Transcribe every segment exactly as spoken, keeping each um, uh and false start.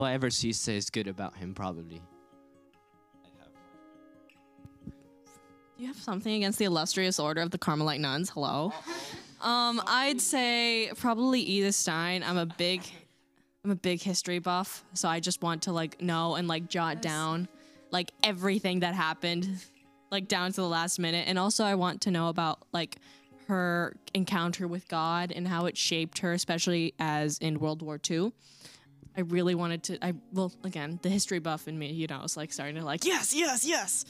Whatever she says good about him, probably. Do you have something against the illustrious order of the Carmelite nuns? Hello. Um, I'd say probably Edith Stein. I'm a big, I'm a big history buff, so I just want to like know and like jot down like everything that happened, like down to the last minute. And also I want to know about like her encounter with God and how it shaped her, especially as in World War Two. I really wanted to, I, well, again, the history buff in me, you know, is like starting to like, yes, yes, yes.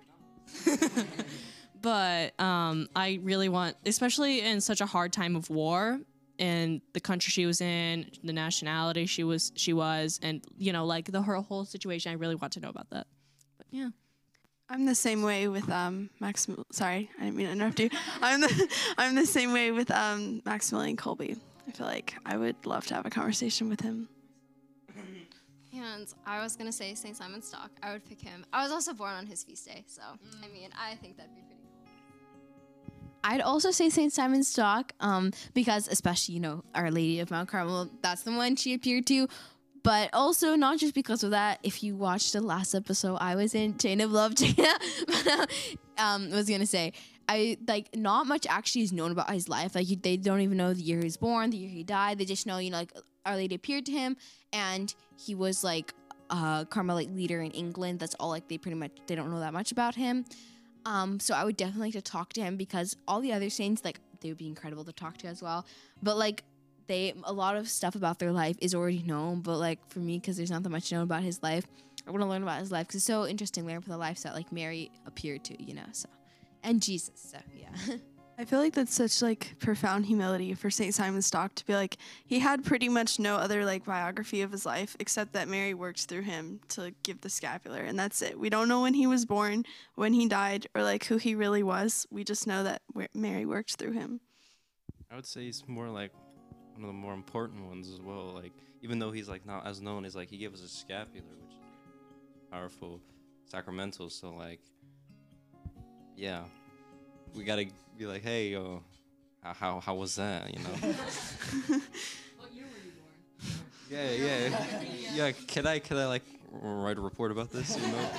But um, I really want, especially in such a hard time of war and the country she was in, the nationality she was, she was, and, you know, like the her whole situation, I really want to know about that. But yeah. I'm the same way with um Maxim. Sorry, I didn't mean to interrupt you. I'm the I'm the same way with um Maximilian Kolbe. I feel like I would love to have a conversation with him. And I was gonna say Saint Simon Stock. I would pick him. I was also born on his feast day, so I mean, I think that'd be pretty cool. I'd also say Saint Simon Stock, um, because especially, you know, Our Lady of Mount Carmel, that's the one she appeared to. But also not just because of that. If you watched the last episode I was in, Chain of Love, um, I was gonna say, I like not much actually is known about his life. Like you, they don't even know the year he was born, the year he died. They just know, you know, like Our Lady appeared to him, and he was like a Carmelite leader in England. That's all. Like they pretty much they don't know that much about him. Um, so I would definitely like to talk to him because all the other saints, like they would be incredible to talk to as well. But like they, a lot of stuff about their life is already known. But like for me, because there's not that much known about his life, I want to learn about his life because it's so interesting learning from the lives that like Mary appeared to, you know. So. And Jesus, so yeah. I feel like that's such like profound humility for Saint Simon Stock to be like he had pretty much no other like biography of his life except that Mary worked through him to give the scapular, and that's it. We don't know when he was born, when he died, or like who he really was. We just know that Mary worked through him. I would say he's more like one of the more important ones as well. Like even though he's like not as known as like he gave us a scapular, which is powerful sacramental. So like. Yeah, we gotta be like, hey, yo, how how, how was that, you know? What year were you born? Yeah, yeah, yeah. Can I can I like write a report about this? You know?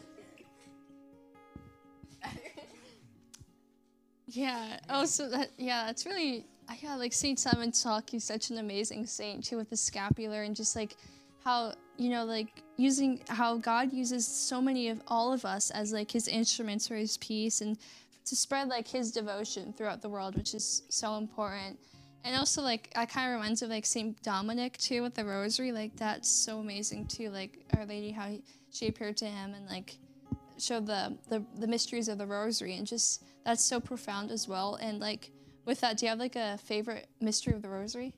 Yeah. Oh, so that yeah, that's really yeah. Like Saint Simon Stock, he's such an amazing saint too, with the scapular and just like how, you know, like using how God uses so many of all of us as like his instruments for his peace and to spread like his devotion throughout the world, which is so important. And also like I kind of reminds me of like Saint Dominic too with the rosary. Like that's so amazing too. Like Our Lady, how he, she appeared to him and like showed the, the the mysteries of the rosary, and just that's so profound as well. And like with that, do you have like a favorite mystery of the rosary?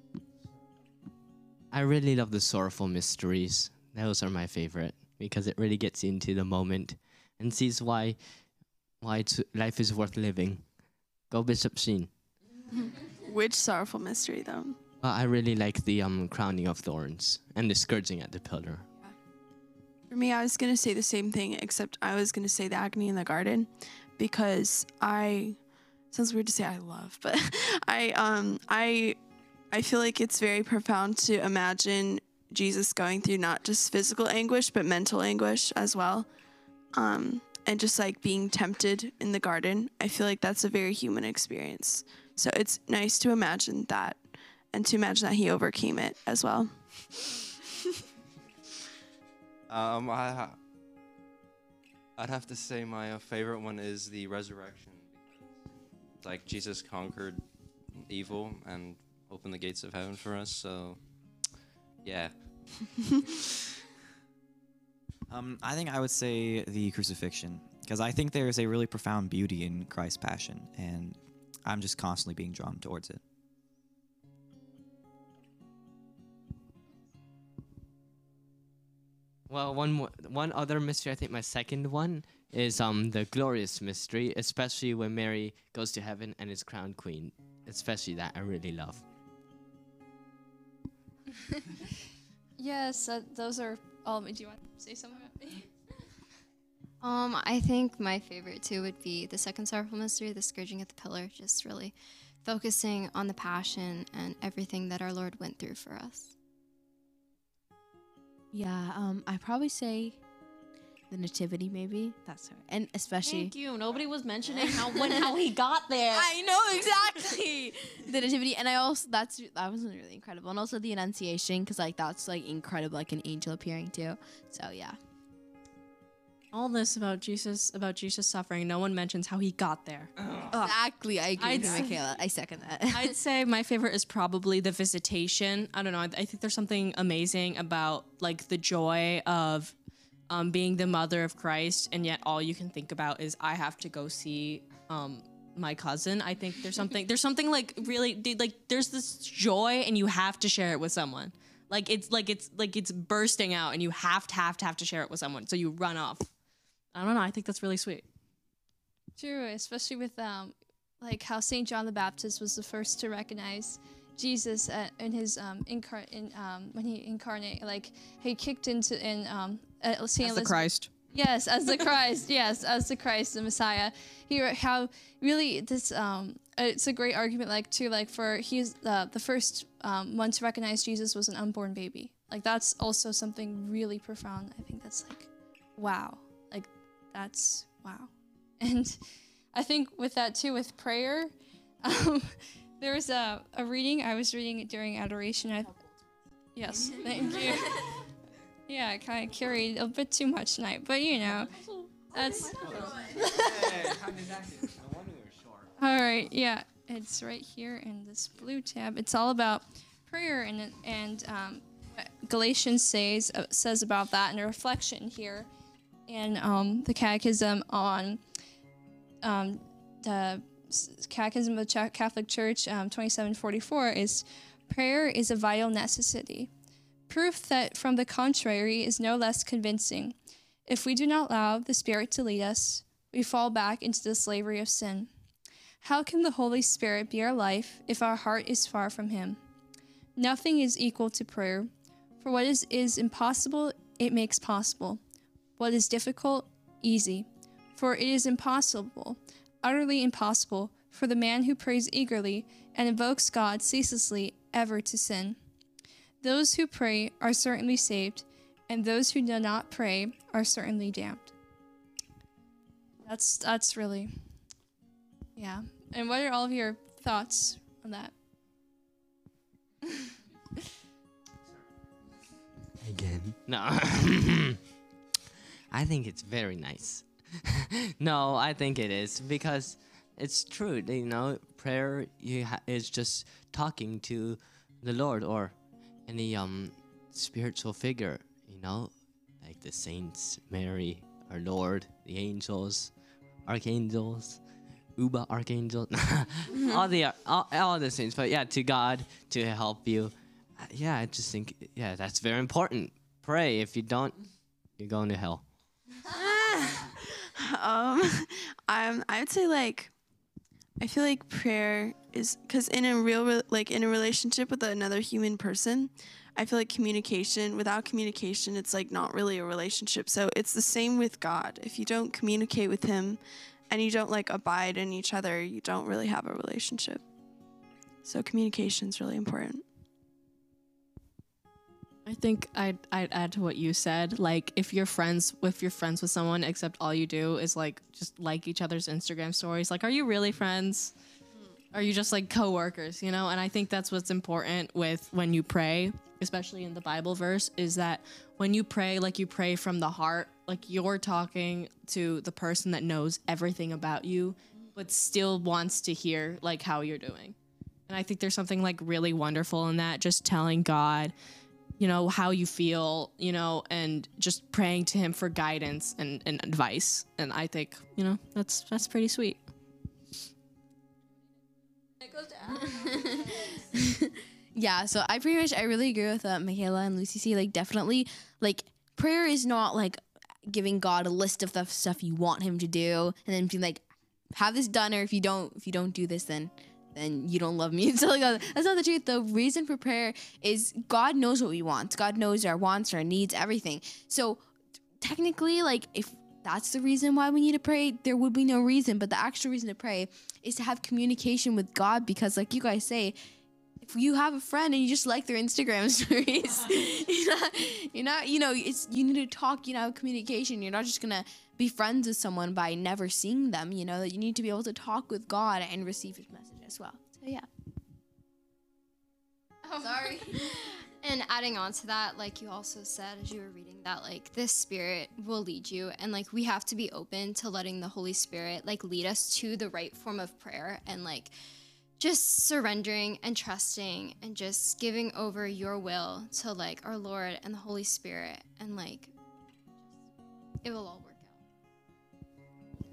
I really love the sorrowful mysteries. Those are my favorite because it really gets into the moment and sees why why it's, life is worth living. Go Bishop Sheen. Which sorrowful mystery though? Uh, I really like the um, crowning of thorns and the scourging at the pillar. For me, I was gonna say the same thing, except I was gonna say the agony in the garden, because I sounds weird to say I love, but I um I. I feel like it's very profound to imagine Jesus going through not just physical anguish, but mental anguish as well. Um, and just like being tempted in the garden. I feel like that's a very human experience. So it's nice to imagine that and to imagine that he overcame it as well. um, I, I'd have to say my uh, favorite one is the resurrection. Like Jesus conquered evil and open the gates of heaven for us, so yeah. um, I think I would say the crucifixion, because I think there is a really profound beauty in Christ's passion, and I'm just constantly being drawn towards it. Well, one more, one other mystery, I think my second one, is um the glorious mystery, especially when Mary goes to heaven and is crowned queen. Especially that I really love. Yes, uh, those are all. Do you want to say something about me? Um, I think my favorite too would be the second sorrowful mystery, the scourging at the pillar, just really focusing on the passion and everything that our Lord went through for us. Yeah, um, I probably say the nativity, maybe. That's her, and especially. Thank you. Nobody was mentioning how when how he got there. I know exactly the nativity, and I also that's that was really incredible, and also the Annunciation, because like that's like incredible, like an angel appearing too. So yeah. All this about Jesus, about Jesus suffering, no one mentions how he got there. Exactly, I agree I'd with you, say- Michaela. I second that. I'd say my favorite is probably the visitation. I don't know. I, I think there's something amazing about like the joy of um, being the mother of Christ, and yet all you can think about is I have to go see um, my cousin. I think there's something there's something like really dude, like there's this joy, and you have to share it with someone. Like it's like it's like it's bursting out, and you have to have to have to share it with someone. So you run off. I don't know. I think that's really sweet. True, especially with um, like how Saint John the Baptist was the first to recognize Jesus at, in his um incar- in um when he incarnate, like he kicked into in um uh, Saint Elizabeth. Christ. Yes, as the Christ. Yes, as the Christ, the Messiah. He how really this um it's a great argument like too like for he's uh, the first um one to recognize Jesus was an unborn baby. Like that's also something really profound. I think that's like wow. Like that's wow. And I think with that too with prayer, um there was a, a reading I was reading during adoration. I, yes, thank you. Yeah, I kind of carried a bit too much tonight, but you know, that's. All right, yeah, it's right here in this blue tab. It's all about prayer and and um, what Galatians says uh, says about that and a reflection here, and um, the Catechism on um, the Catechism of the Ch- Catholic Church, um, twenty-seven forty-four, is prayer is a vital necessity. Proof that from the contrary is no less convincing. If we do not allow the Spirit to lead us, we fall back into the slavery of sin. How can the Holy Spirit be our life if our heart is far from Him? Nothing is equal to prayer. For what is, is impossible, it makes possible. What is difficult, easy. For it is impossible, utterly impossible, for the man who prays eagerly and invokes God ceaselessly ever to sin. Those who pray are certainly saved, and those who do not pray are certainly damned. That's that's really, yeah. And what are all of your thoughts on that? Again. No. I think it's very nice. No, I think it is because it's true. You know, prayer you ha- is just talking to the Lord or any um spiritual figure. You know, like the saints, Mary, our Lord, the angels, archangels, Uba archangels, all the all, all the saints. But yeah, to God to help you. Uh, yeah, I just think yeah, that's very important. Pray. If you don't, you're going to hell. um, um, I would say like, I feel like prayer is because in a real re- like in a relationship with another human person, I feel like communication. Without communication, it's like not really a relationship. So it's the same with God. If you don't communicate with Him, and you don't like abide in each other, you don't really have a relationship. So communication is really important. I think I'd I'd add to what you said. Like if you're friends if you're friends with someone, except all you do is like just like each other's Instagram stories. Like, are you really friends? Are you just like coworkers? You know? And I think that's what's important with when you pray, especially in the Bible verse, is that when you pray, like you pray from the heart, like you're talking to the person that knows everything about you, but still wants to hear like how you're doing. And I think there's something like really wonderful in that, just telling God, you know, how you feel, you know, and just praying to Him for guidance and, and advice. And I think, you know, that's that's pretty sweet. Yeah, so I pretty much I really agree with uh, Michaela and Lucy C. Like definitely, like prayer is not like giving God a list of the stuff you want Him to do, and then being like, have this done, or if you don't, if you don't do this, then then you don't love me. So like uh, that's not the truth. The reason for prayer is God knows what we want. God knows our wants, our needs, everything. So technically, like if that's the reason why we need to pray, there would be no reason. But the actual reason to pray is to have communication with God, because like you guys say, if you have a friend and you just like their Instagram stories, you're not, you're not, you know, it's you need to talk, you know, communication. You're not just gonna be friends with someone by never seeing them. You know that you need to be able to talk with God and receive His message as well. So yeah. Oh, sorry. And adding on to that, like you also said as you were reading that, like this Spirit will lead you, and like we have to be open to letting the Holy Spirit like lead us to the right form of prayer, and like just surrendering and trusting and just giving over your will to like our Lord and the Holy Spirit, and like it will all work out.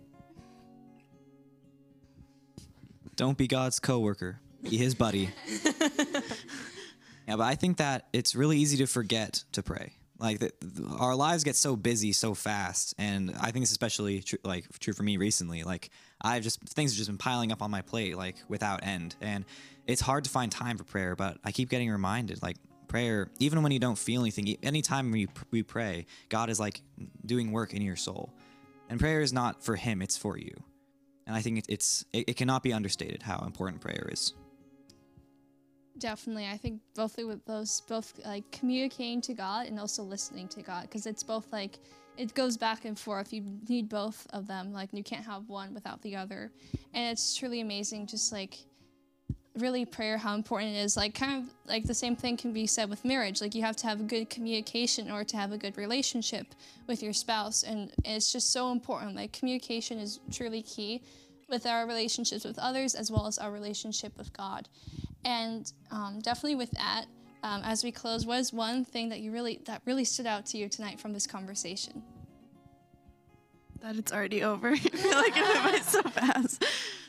Don't be God's coworker. Be His buddy. Yeah, but I think that it's really easy to forget to pray. Like the, the, our lives get so busy so fast, and I think it's especially tr- like true for me recently. Like I've just things have just been piling up on my plate like without end, and it's hard to find time for prayer. But I keep getting reminded, like prayer, even when you don't feel anything, e- anytime we we pray, God is like doing work in your soul, and prayer is not for Him; it's for you. And I think it, it's it, it cannot be understated how important prayer is. Definitely. I think both with those, both like communicating to God and also listening to God, because it's both like, it goes back and forth. You need both of them. Like you can't have one without the other. And it's truly amazing, just like really prayer, how important it is. Like kind of like the same thing can be said with marriage. Like you have to have a good communication or to have a good relationship with your spouse. And it's just so important. Like communication is truly key with our relationships with others as well as our relationship with God. And um, definitely with that, um, as we close, what is one thing that you really that really stood out to you tonight from this conversation? That it's already over. I feel like it went by so fast.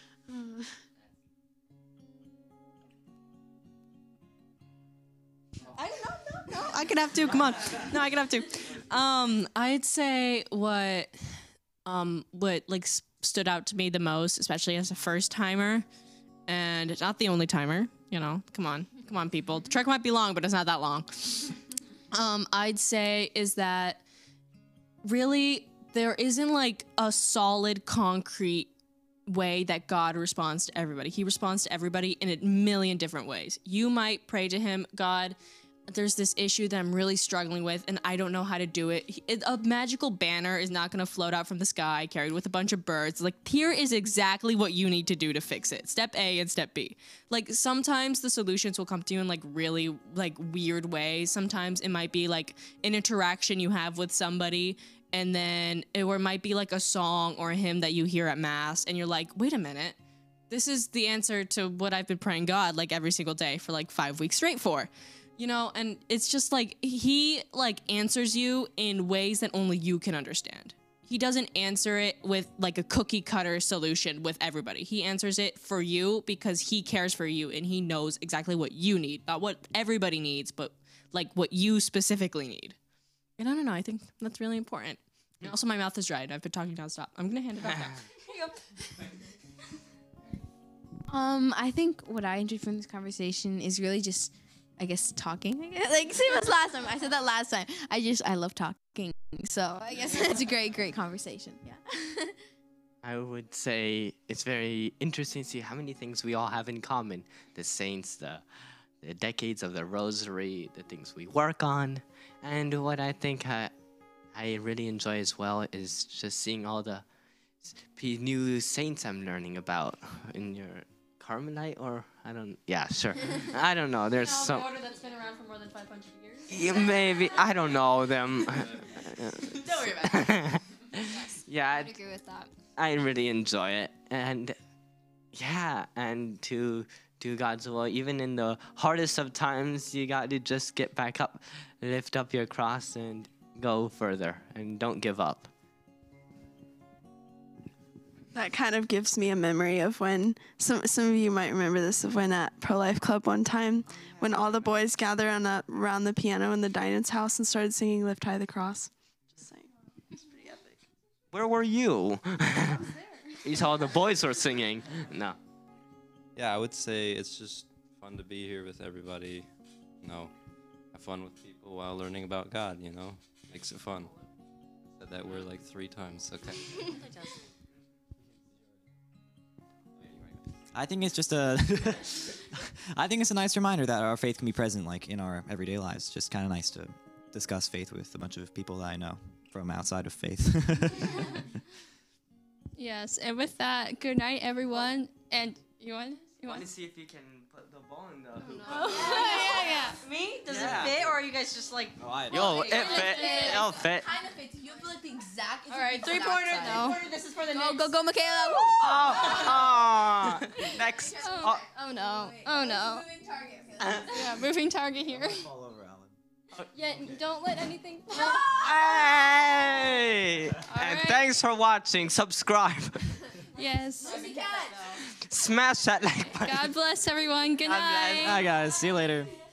I no no no. I can have two. Come on. No, I can have two. Um, I'd say what um what like s- stood out to me the most, especially as a first timer, and not the only timer. You know, come on, come on, people. The trek might be long, but it's not that long. Um, I'd say is that really there isn't like a solid, concrete way that God responds to everybody. He responds to everybody in a million different ways. You might pray to Him, God, there's this issue that I'm really struggling with and I don't know how to do it. He- it- A magical banner is not going to float out from the sky carried with a bunch of birds. Like, here is exactly what you need to do to fix it. Step A and step B. Like, sometimes the solutions will come to you in like really like weird ways. Sometimes it might be like an interaction you have with somebody, and then it, or it might be like a song or a hymn that you hear at mass and you're like, wait a minute. This is the answer to what I've been praying God like every single day for like five weeks straight for. You know, and it's just like he like answers you in ways that only you can understand. He doesn't answer it with like a cookie cutter solution with everybody. He answers it for you because he cares for you and he knows exactly what you need, not what everybody needs, but like what you specifically need. And I don't know, I think that's really important. And also, my mouth is dried. I've been talking nonstop. I'm gonna hand it back now. Here you go. Um, I think what I enjoyed from this conversation is really just, I guess, talking. I guess. Like same as last time. I said that last time. I just I love talking. So I guess it's a great, great conversation. Yeah. I would say it's very interesting to see how many things we all have in common. The saints, the, the decades of the rosary, the things we work on. And what I think I, I really enjoy as well is just seeing all the s- p- new saints I'm learning about in your Carmelite or I don't, yeah, sure. I don't know. There's some, order that's been around for more than five hundred years. yeah, maybe, I don't know them. Don't worry about it. Yeah, I'd I- agree with that. I really enjoy it, and yeah, and to do God's will, even in the hardest of times, you got to just get back up, lift up your cross, and go further, and don't give up. That kind of gives me a memory of when some some of you might remember this of when at Pro Life Club one time when all the boys gathered on a, around the piano in the Dinan's house and started singing "Lift High the Cross." Just saying, it's pretty epic. Where were you? You saw the boys were singing. No. Yeah, I would say it's just fun to be here with everybody. You know, have fun with people while learning about God. You know, makes it fun. Said that word like three times. Okay. I think it's just a. I think it's a nice reminder that our faith can be present, like in our everyday lives. Just kind of nice to discuss faith with a bunch of people that I know from outside of faith. Yes, and with that, good night, everyone. And you want? You want? to see if you can put the ball in the hoop. yeah, yeah. Me? Does Yeah. it fit, or are you guys just like? Oh, I, Yo, it fit. It'll fit. Kind of fits. You feel like the exact. All right, three pointer. No. Three pointer. This is for the Go Knicks. go go, Michaela! Woo! Oh, oh. Next. Oh, oh no. Oh no. Moving target. Yeah, moving target here. fall over, Alan. Yeah, don't let anything. Hey! And right. thanks for watching. Subscribe. Yes. Smash that like button. God bless everyone. Good night. Hi guys, see you later.